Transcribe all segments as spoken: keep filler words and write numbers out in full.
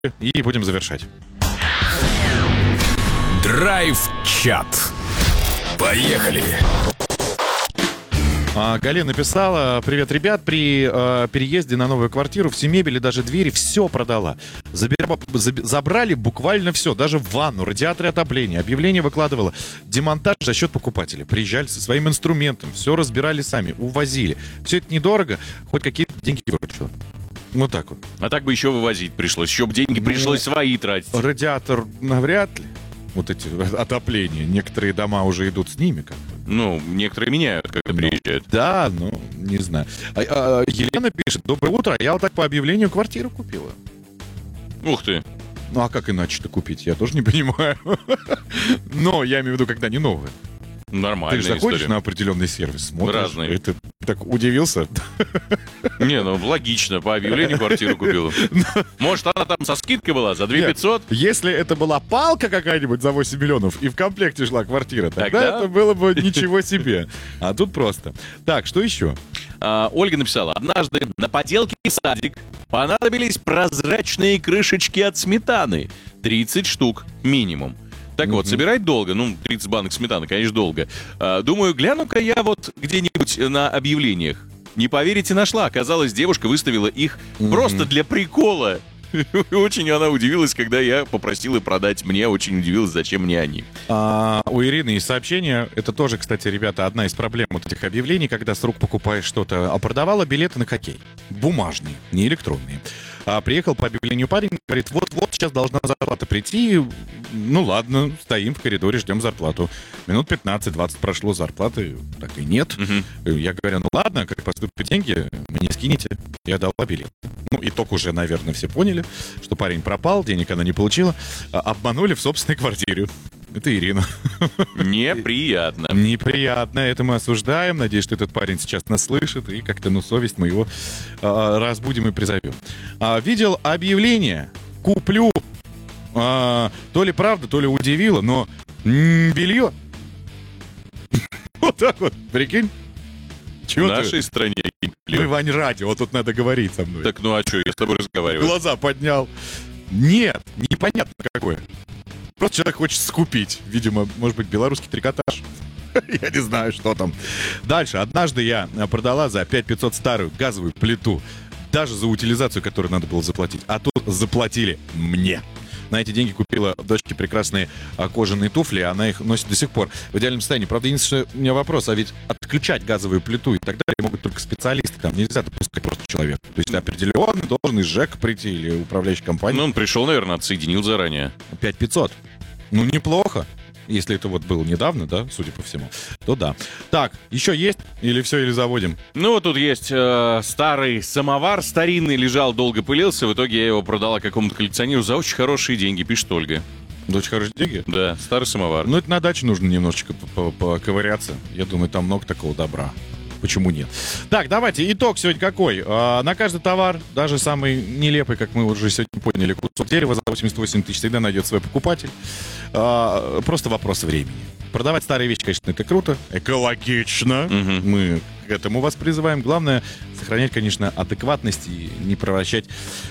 и будем завершать. Драйв-чат. Поехали. А, Галина написала: привет, ребят, при э, переезде на новую квартиру все мебели, даже двери, все продала. Забира- заб- забрали буквально все, даже ванну, радиаторы отопления. Объявление выкладывала. Демонтаж за счет покупателей. Приезжали со своим инструментом, все разбирали сами, увозили. Все это недорого, хоть какие-то деньги выручило. Вот так вот. А так бы еще вывозить пришлось, еще бы деньги пришлось свои тратить. Радиатор навряд ли. Вот эти отопления. Некоторые дома уже идут с ними как бы. Ну, некоторые меняют, когда приезжают. Да, ну, не знаю. А, а, Елена пишет: доброе утро, я вот так по объявлению квартиру купила. Ух ты. Ну, а как иначе-то купить? Я тоже не понимаю. Но я имею в виду, когда не новые. Нормальная Ты же заходишь история. на определенный сервис, смотришь. Разные. И ты так удивился. Не, ну логично, по объявлению квартиру купила. Может, она там со скидкой была за две тысячи пятьсот? Если это была палка какая-нибудь за восемь миллионов, и в комплекте шла квартира, тогда, Тогда? это было бы ничего себе. А тут просто. Так, что еще? А, Ольга написала: однажды на поделке садик понадобились прозрачные крышечки от сметаны. тридцать штук минимум. Так вот, собирать долго, ну, тридцать банок сметаны, конечно, долго. А, думаю, гляну-ка я вот где-нибудь на объявлениях. Не поверите, нашла. Оказалось, девушка выставила их просто для прикола. Очень она удивилась, когда я попросил их продать мне. Очень удивилась, зачем мне они. А, у Ирины есть сообщение. Это тоже, кстати, ребята, одна из проблем вот этих объявлений, когда с рук покупаешь что-то. А продавала билеты на хоккей. Бумажные, не электронные. А приехал по объявлению парень, говорит: вот-вот, сейчас должна зарплата прийти. Ну ладно, стоим в коридоре, ждем зарплату. Минут пятнадцать-двадцать прошло, зарплаты так и нет. Угу. Я говорю: ну ладно, как поступят деньги, мне скинете. Я дала билет. Ну, итог уже, наверное, все поняли, что парень пропал, денег она не получила. А обманули в собственной квартире. Это Ирина. Неприятно. Неприятно, это мы осуждаем. Надеюсь, что этот парень сейчас нас слышит, и как-то, ну, совесть мы его а, разбудим и призовем. А, видел объявление: куплю. А, то ли правда, то ли удивило, но м- белье. Вот так вот, прикинь. В Чего ты? нашей стране. Мы Вань радио, тут надо говорить со мной. Так ну а что, я с тобой разговариваю. Глаза поднял. Нет, непонятно какое. Просто человек хочет скупить. Видимо, может быть, белорусский трикотаж. Я не знаю, что там. Дальше. Однажды я продала за пять тысяч пятьсот старую газовую плиту. Даже за утилизацию, которую надо было заплатить. А тут заплатили мне. На эти деньги купила дочке прекрасные а, кожаные туфли, она их носит до сих пор в идеальном состоянии. Правда, единственный у меня вопрос: а ведь отключать газовую плиту и так далее могут только специалисты, там нельзя допускать просто человек. То есть определенно должен из ЖЭК прийти или управляющая компания. Ну, он пришел, наверное, отсоединил заранее. пять тысяч пятьсот. Ну, неплохо. Если это вот было недавно, да, судя по всему, то да. Так, еще есть? Или все, или заводим? Ну, вот тут есть э, старый самовар, старинный, лежал, долго пылился. В итоге я его продала какому-то коллекционеру за очень хорошие деньги, пишет Ольга. За очень хорошие деньги? Да, старый самовар. Ну, это на даче нужно немножечко поковыряться. Я думаю, там много такого добра. Почему нет? Так, давайте, итог сегодня какой? А, на каждый товар, даже самый нелепый, как мы уже сегодня поняли, кусок дерева за восемьдесят восемь тысяч, всегда найдет свой покупатель. А, просто вопрос времени. Продавать старые вещи, конечно, это круто, экологично. Угу. Мы к этому вас призываем. Главное, сохранять, конечно, адекватность и не превращать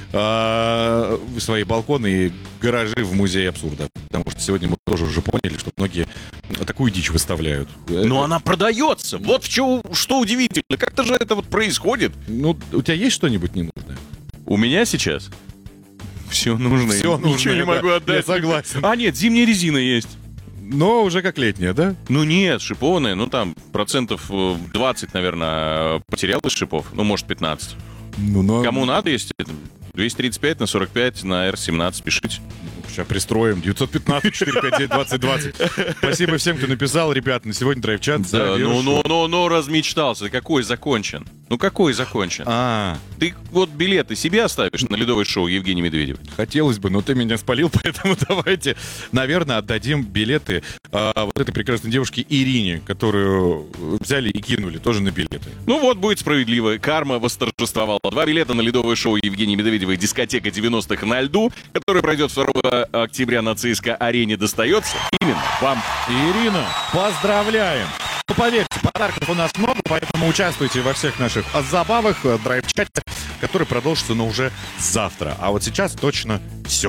а, свои балконы и гаражи в музей абсурда. Потому что сегодня мы тоже уже поняли, что многие такую дичь выставляют. Но она продается. Вот в чем, что удивительно. Как-то же это вот происходит. Ну, у тебя есть что-нибудь ненужное? У меня сейчас все нужно. Все нужно, Ничего не да. могу Я отдать. согласен. А, нет, зимняя резина есть. Но уже как летняя, да? Ну нет, шипованная, ну там процентов э, двадцать, наверное, потерял из шипов. Ну, может, пятнадцать. Ну, но... Кому надо, если двести тридцать пять на сорок пять на эр семнадцать пишите. Сейчас пристроим. девятьсот пятнадцать четыреста пятьдесят девять двадцать двадцать. Спасибо всем, кто написал, ребят. На сегодня драйв-чат. Да, ну, ну, ну, ну, размечтался. Какой закончен? Ну, какой закончен? А, Ты вот билеты себе оставишь на ледовое шоу Евгения Медведева? хотелось бы, но ты меня спалил, поэтому давайте, наверное, отдадим билеты а, вот этой прекрасной девушке Ирине, которую взяли и кинули тоже на билеты. Ну вот, будет справедливо. Карма восторжествовала. Два билета на ледовое шоу Евгения Медведевой «Дискотека девяностых на льду», которое пройдет второго октября на ЦСКА-арене, достается именно вам. Ирина, поздравляем! Ну, поверьте, подарков у нас много, поэтому участвуйте во всех наших забавах, драйв-чате. который продолжится, но уже завтра. А вот сейчас точно все.